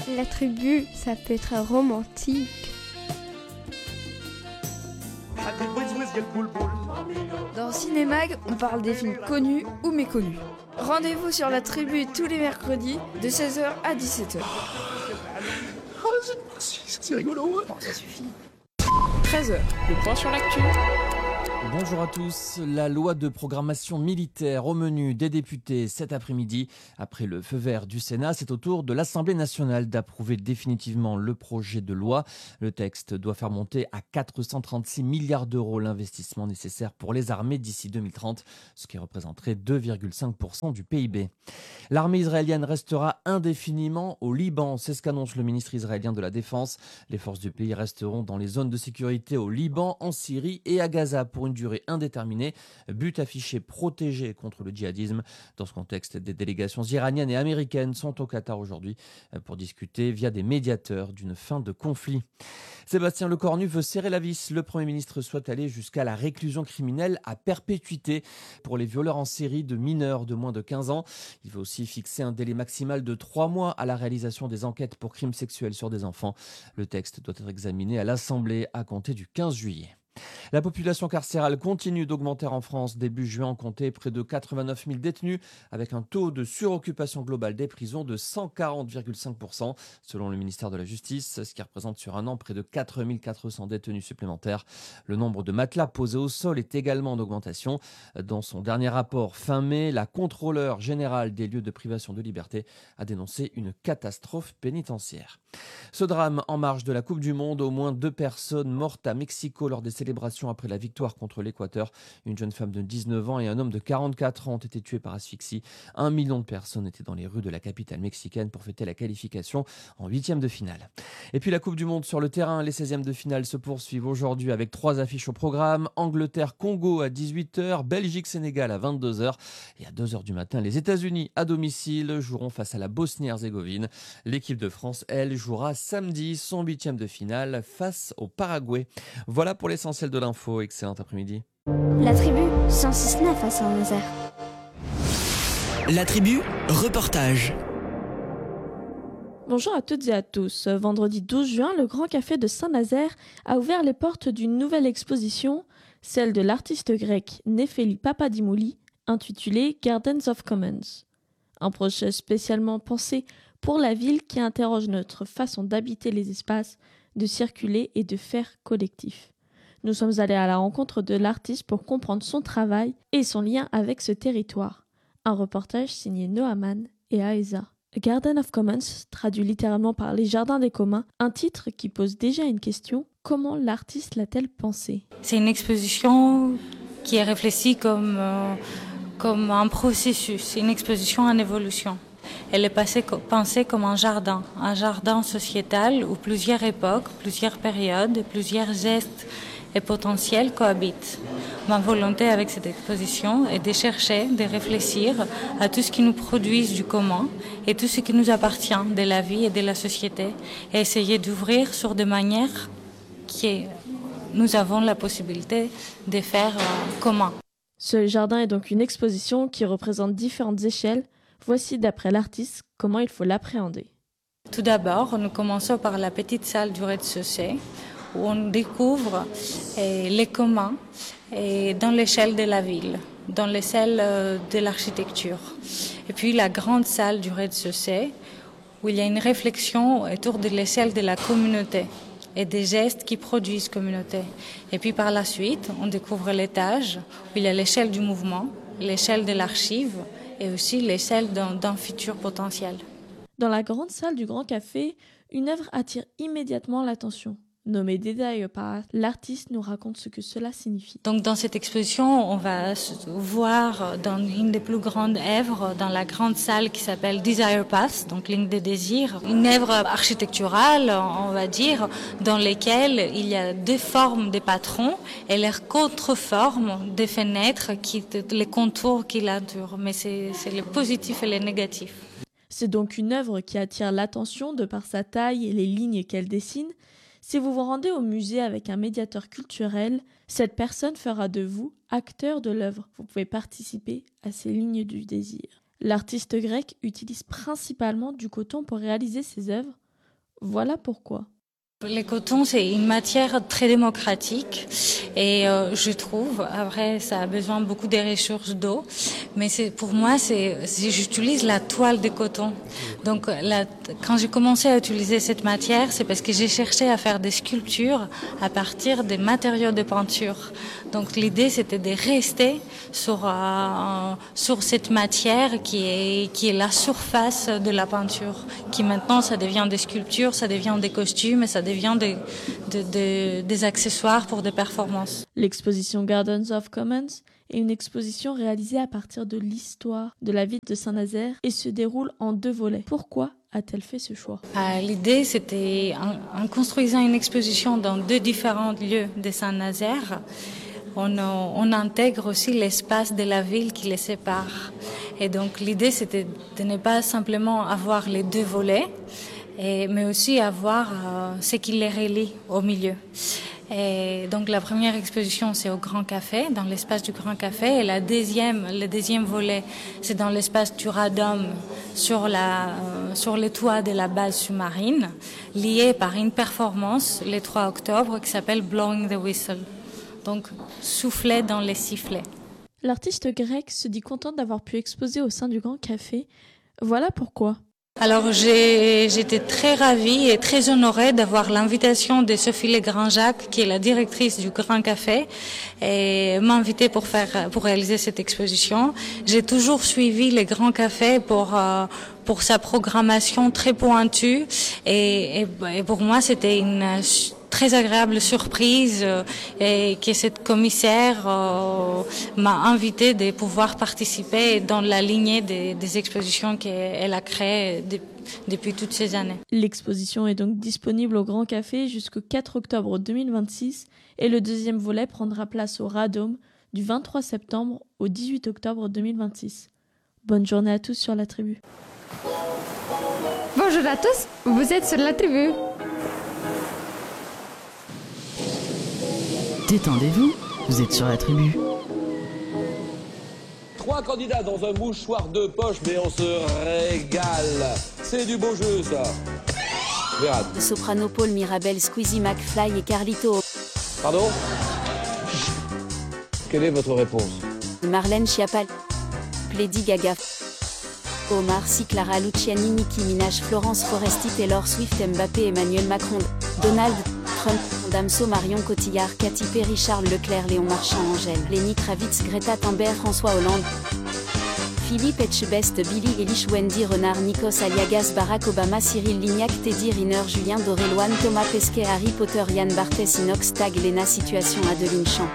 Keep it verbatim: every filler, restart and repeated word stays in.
La tribu, ça peut être romantique. Dans Cinémag, on parle des films connus ou méconnus. Rendez-vous sur la tribu tous les mercredis de seize heures à dix-sept heures. C'est rigolo. Bon, ça suffit. treize heures, le point sur l'actu. Bonjour à tous. La loi de programmation militaire au menu des députés cet après-midi. Après le feu vert du Sénat, c'est au tour de l'Assemblée nationale d'approuver définitivement le projet de loi. Le texte doit faire monter à quatre cent trente-six milliards d'euros l'investissement nécessaire pour les armées d'ici deux mille trente, ce qui représenterait deux virgule cinq pour cent du P I B. L'armée israélienne restera indéfiniment au Liban. C'est ce qu'annonce le ministre israélien de la Défense. Les forces du pays resteront dans les zones de sécurité au Liban, en Syrie et à Gaza pour une durée indéterminée. But affiché, protéger contre le djihadisme. Dans ce contexte, des délégations iraniennes et américaines sont au Qatar aujourd'hui pour discuter via des médiateurs d'une fin de conflit. Sébastien Lecornu veut serrer la vis. Le Premier ministre souhaite aller jusqu'à la réclusion criminelle à perpétuité pour les violeurs en série de mineurs de moins de quinze ans. Il veut aussi fixer un délai maximal de trois mois à la réalisation des enquêtes pour crimes sexuels sur des enfants. Le texte doit être examiné à l'Assemblée à compter du quinze juillet. La population carcérale continue d'augmenter en France. Début juin, on comptait près de quatre-vingt-neuf mille détenus, avec un taux de suroccupation globale des prisons de cent quarante virgule cinq pour cent, selon le ministère de la Justice, ce qui représente sur un an près de quatre mille quatre cents détenus supplémentaires. Le nombre de matelas posés au sol est également en augmentation. Dans son dernier rapport fin mai, la contrôleure générale des lieux de privation de liberté a dénoncé une catastrophe pénitentiaire. Ce drame en marge de la Coupe du Monde, au moins deux personnes mortes à Mexico lors des célébrations après la victoire contre l'Équateur. Une jeune femme de dix-neuf ans et un homme de quarante-quatre ans ont été tués par asphyxie. Un million de personnes étaient dans les rues de la capitale mexicaine pour fêter la qualification en huitième de finale. Et puis la Coupe du Monde sur le terrain, les seizièmes de finale se poursuivent aujourd'hui avec trois affiches au programme. Angleterre-Congo à dix-huit heures, Belgique-Sénégal à vingt-deux heures et à deux heures du matin, les États-Unis à domicile joueront face à la Bosnie-Herzégovine. L'équipe de France, elle, jouera samedi son huitième de finale face au Paraguay. Voilà pour l'essentiel de l'info. Excellent après-midi. La tribu, cent six virgule neuf à Saint-Nazaire. La tribu, reportage. Bonjour à toutes et à tous. Vendredi douze juin, le Grand Café de Saint-Nazaire a ouvert les portes d'une nouvelle exposition, celle de l'artiste grec Néfélie Papadimouli, intitulée Gardens of Commons. Un projet spécialement pensé pour la ville qui interroge notre façon d'habiter les espaces, de circuler et de faire collectif. Nous sommes allés à la rencontre de l'artiste pour comprendre son travail et son lien avec ce territoire. Un reportage signé Noaman et Aesa. Garden of Commons, traduit littéralement par les jardins des communs, un titre qui pose déjà une question: comment l'artiste l'a-t-elle pensé? C'est une exposition qui est réfléchie comme, euh, comme un processus, une exposition en évolution. Elle est passée, pensée comme un jardin, un jardin sociétal où plusieurs époques, plusieurs périodes, plusieurs gestes et potentiels cohabitent. Ma volonté avec cette exposition est de chercher, de réfléchir à tout ce qui nous produit du commun et tout ce qui nous appartient de la vie et de la société et essayer d'ouvrir sur des manières que nous avons la possibilité de faire euh, commun. Ce jardin est donc une exposition qui représente différentes échelles. Voici, d'après l'artiste, comment il faut l'appréhender. Tout d'abord, nous commençons par la petite salle du rez-de-chaussée, où on découvre eh, les communs eh, dans l'échelle de la ville, dans l'échelle euh, de l'architecture. Et puis la grande salle du rez-de-chaussée, où il y a une réflexion autour de l'échelle de la communauté et des gestes qui produisent communauté. Et puis par la suite, on découvre l'étage, où il y a l'échelle du mouvement, l'échelle de l'archive, et aussi l'échelle d'un, d'un futur potentiel. Dans la grande salle du Grand Café, une œuvre attire immédiatement l'attention. Nommée Desire Path, l'artiste nous raconte ce que cela signifie. Donc dans cette exposition, on va voir dans une des plus grandes œuvres, dans la grande salle qui s'appelle Desire Path, donc ligne de désir, une œuvre architecturale, on va dire, dans laquelle il y a deux formes de patrons et leurs contreformes des fenêtres, qui, les contours qui l'entourent. Mais c'est, c'est le positif et le négatif. C'est donc une œuvre qui attire l'attention de par sa taille et les lignes qu'elle dessine. Si vous vous rendez au musée avec un médiateur culturel, cette personne fera de vous acteur de l'œuvre. Vous pouvez participer à ces lignes du désir. L'artiste grec utilise principalement du coton pour réaliser ses œuvres. Voilà pourquoi. Le coton, c'est une matière très démocratique et euh, je trouve, après ça a besoin beaucoup de ressources d'eau, mais c'est, pour moi, c'est, c'est, j'utilise la toile de coton. Donc la, quand j'ai commencé à utiliser cette matière, c'est parce que j'ai cherché à faire des sculptures à partir des matériaux de peinture. Donc l'idée, c'était de rester sur, euh, sur cette matière qui est, qui est la surface de la peinture, qui maintenant, ça devient des sculptures, ça devient des costumes et ça devient devient des, des, des, des accessoires pour des performances. L'exposition Gardens of Commons est une exposition réalisée à partir de l'histoire de la ville de Saint-Nazaire et se déroule en deux volets. Pourquoi a-t-elle fait ce choix ? euh, L'idée, c'était, en, en construisant une exposition dans deux différents lieux de Saint-Nazaire, on, on intègre aussi l'espace de la ville qui les sépare. Et donc l'idée, c'était de ne pas simplement avoir les deux volets, Et, mais aussi avoir euh, ce qui les relie au milieu. Et donc la première exposition, c'est au Grand Café, dans l'espace du Grand Café, et la deuxième, le deuxième volet, c'est dans l'espace du Radom, sur, la, euh, sur le toit de la base sous-marine, lié par une performance le trois octobre qui s'appelle Blowing the Whistle, donc souffler dans les sifflets. L'artiste grec se dit contente d'avoir pu exposer au sein du Grand Café. Voilà pourquoi. Alors j'ai, j'étais très ravie et très honorée d'avoir l'invitation de Sophie Legrand-Jacques, qui est la directrice du Grand Café, et m'inviter pour faire, pour réaliser cette exposition. J'ai toujours suivi le Grand Café pour euh, pour sa programmation très pointue, et, et, et pour moi c'était une très agréable surprise euh, et que cette commissaire euh, m'a invité de pouvoir participer dans la lignée des, des expositions qu'elle a créées de, depuis toutes ces années. L'exposition est donc disponible au Grand Café jusqu'au quatre octobre deux mille vingt-six et le deuxième volet prendra place au Radom du vingt-trois septembre au dix-huit octobre deux mille vingt-six. Bonne journée à tous sur la Tribu. Bonjour à tous, vous êtes sur la Tribu. Détendez-vous, vous êtes sur la Tribu. Trois candidats dans un mouchoir de poche, mais on se régale. C'est du beau jeu, ça. Verra. Soprano Paul Mirabel, Squeezie McFly et Carlito. Pardon ? Quelle est votre réponse ? Marlène Schiappa, Lady Gaga, Omar Sy, Clara Luciani, Nicki Minaj, Florence Foresti, Taylor Swift, Mbappé, Emmanuel Macron, Donald Trump, Damso, Marion Cotillard, Katy Perry, Charles Leclerc, Léon Marchand, Angèle, Lenny Kravitz, Greta Thunberg, François Hollande, Philippe Etchebest, Billy Eilish, Wendy Renard, Nikos Aliagas, Barack Obama, Cyril Lignac, Teddy Riner, Julien Doré, Loane Thomas Pesquet, Harry Potter, Yann Barthès, Inox Tag, Lena Situation, Adeline Champ.